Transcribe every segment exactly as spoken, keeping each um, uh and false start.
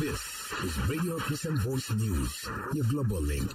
This is Radio Christian Voice News, your global link.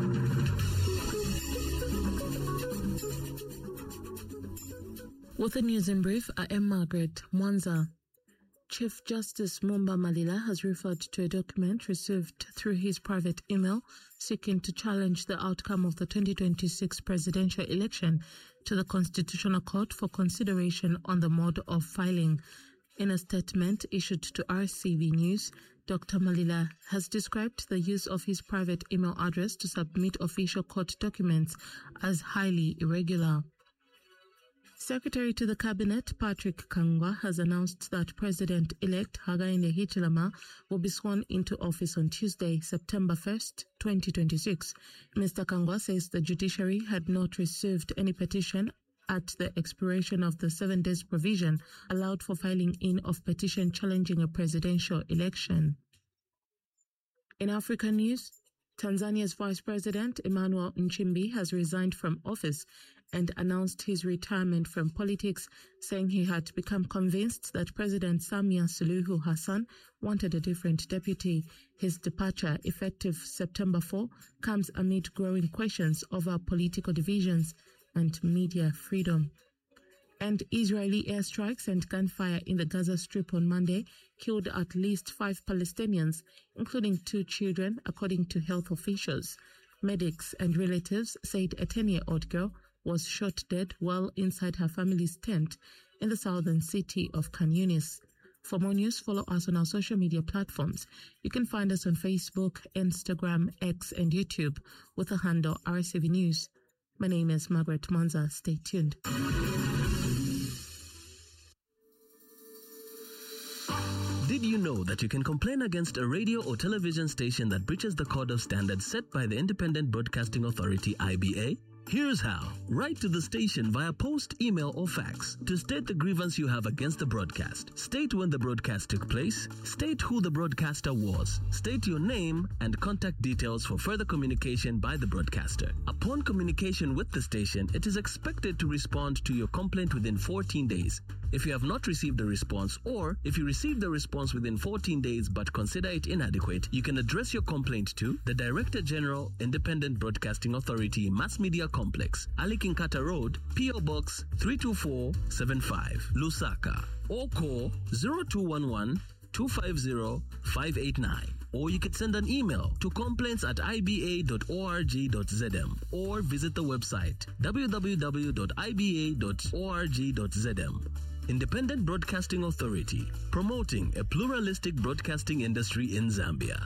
With the news in brief, I am Margaret Mwanza. Chief Justice Mumba Malila has referred to a document received through his private email seeking to challenge the outcome of the twenty twenty-six presidential election to the Constitutional Court for consideration on the mode of filing. In a statement issued to R C V News, Doctor Malila has described the use of his private email address to submit official court documents as highly irregular. Secretary to the Cabinet, Patrick Kangwa, has announced that President-elect Hakainde Hichilema will be sworn into office on Tuesday, September first, twenty twenty-six. Mister Kangwa says the judiciary had not received any petition at the expiration of the seven days provision allowed for filing in of petition challenging a presidential election. In African news, Tanzania's Vice President Emmanuel Nchimbi has resigned from office and announced his retirement from politics, saying he had become convinced that President Samia Suluhu Hassan wanted a different deputy. His departure, effective September fourth, comes amid growing questions over political divisions and media freedom. And Israeli airstrikes and gunfire in the Gaza Strip on Monday killed at least five Palestinians, including two children, according to health officials. Medics and relatives said a ten-year-old girl was shot dead well inside her family's tent in the southern city of Khan Yunis. For more news, follow us on our social media platforms. You can find us on Facebook, Instagram, X, and YouTube with the handle R C V News. My name is Margaret Mwanza. Stay tuned. Did you know that you can complain against a radio or television station that breaches the code of standards set by the Independent Broadcasting Authority, I B A? Here's how. Write to the station via post, email, or fax to state the grievance you have against the broadcast. State when the broadcast took place. State who the broadcaster was. State your name and contact details for further communication by the broadcaster. Upon communication with the station, it is expected to respond to your complaint within fourteen days. If you have not received a response, or if you received the response within fourteen days but consider it inadequate, you can address your complaint to the Director General, Independent Broadcasting Authority, Mass Media Complex, Ali Kinkata Road, P O Box three two four seven five, Lusaka, or call zero two one one, two five zero, five eight nine. Or you could send an email to complaints at i b a dot org dot z m or visit the website w w w dot i b a dot org dot z m. Independent Broadcasting Authority, promoting a pluralistic broadcasting industry in Zambia.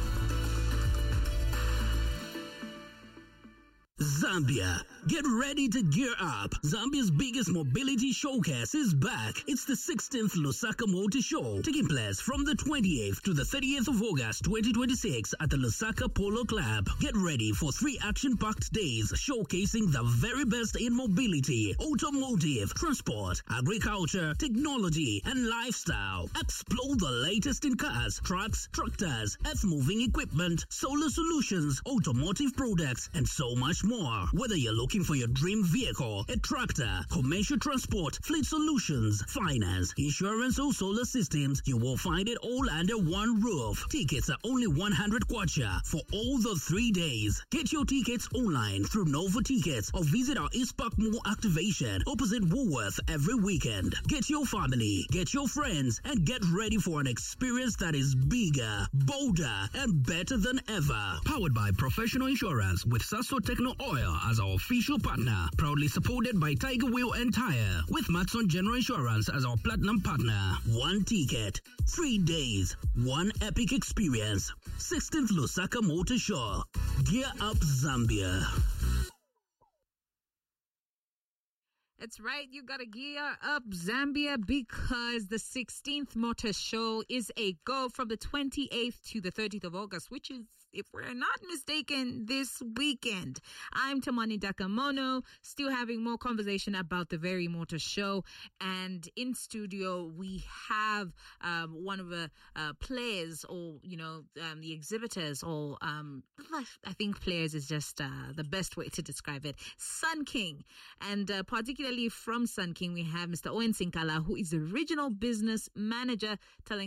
Zambia, get ready to gear up. Zambia's biggest mobility showcase is back. It's the sixteenth Lusaka Motor Show, taking place from the twenty-eighth to the thirtieth of August twenty twenty-six at the Lusaka Polo Club. Get ready for three action-packed days showcasing the very best in mobility, automotive, transport, agriculture, technology, and lifestyle. Explore the latest in cars, trucks, tractors, earth-moving equipment, solar solutions, automotive products, and so much more. Whether you're looking for your dream vehicle, a tractor, commercial transport, fleet solutions, finance, insurance, or solar systems, you will find it all under one roof. Tickets are only one hundred kwacha for all the three days. Get your tickets online through Nova Tickets or visit our East Park Mall activation opposite Woolworth every weekend. Get your family, get your friends, and get ready for an experience that is bigger, bolder, and better than ever. Powered by Professional Insurance with Sasso Techno Oil as our official partner. Proudly supported by Tiger Wheel and Tire with Matson General Insurance as our platinum partner. One ticket, three days, one epic experience. sixteenth Lusaka Motor Show. Gear up, Zambia. That's right, you gotta gear up, Zambia, because the sixteenth Motor Show is a go from the twenty-eighth to the thirtieth of August, which is, if we're not mistaken, this weekend. I'm Tamani Dakamono, still having more conversation about the very Motor Show. And in studio, we have um, one of the uh, players, or, you know, um, the exhibitors, or um, I think players is just uh, the best way to describe it, Sun King. And uh, particularly from Sun King, we have Mister Owen Sinkala, who is the regional business manager, telling